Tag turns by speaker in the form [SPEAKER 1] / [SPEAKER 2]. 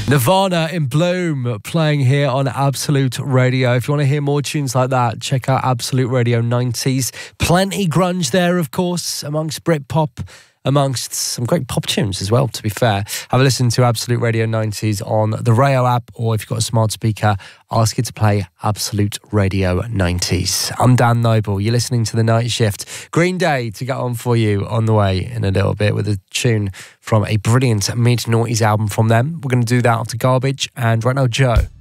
[SPEAKER 1] Nirvana in Bloom playing here on Absolute Radio. If you want to hear more tunes like that, check out Absolute Radio 90s. Plenty grunge there, of course, amongst Britpop, amongst some great pop tunes as well, to be fair. Have a listen to Absolute Radio 90s on the Rayo app, or if you've got a smart speaker, ask it to play Absolute Radio 90s. I'm Dan Noble. You're listening to The Night Shift. Green Day to get on for you on the way in a little bit with a tune from a brilliant mid-noughties album from them. We're going to do that after Garbage, and right now, Joe.